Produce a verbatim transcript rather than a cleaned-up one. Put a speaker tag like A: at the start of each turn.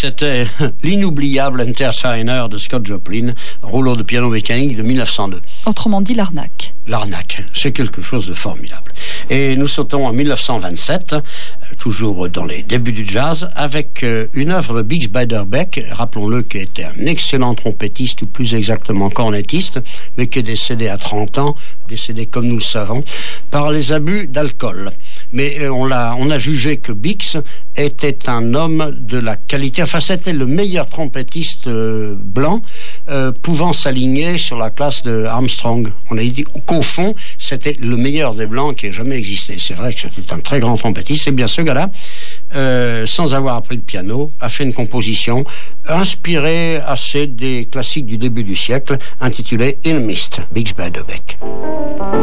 A: c'était l'inoubliable Entertainer de Scott Joplin, rouleau de piano mécanique de mille neuf cent deux.
B: Autrement dit, l'arnaque.
A: L'arnaque, c'est quelque chose de formidable. Et nous sautons en mille neuf cent vingt-sept, toujours dans les débuts du jazz, avec une œuvre de Bix Beiderbecke, rappelons-le, qui était un excellent trompettiste, ou plus exactement cornettiste, mais qui est décédé à trente ans, décédé comme nous le savons, par les abus d'alcool. Mais on a, on a jugé que Bix était un homme de la qualité, enfin c'était le meilleur trompettiste euh, blanc euh, pouvant s'aligner sur la classe de Armstrong. On a dit qu'au fond, c'était le meilleur des blancs qui ait jamais existé. C'est vrai que c'était un très grand trompettiste. Et bien ce gars-là, euh, sans avoir appris le piano, a fait une composition inspirée assez des classiques du début du siècle, intitulée In Mist, Bix Beiderbecke.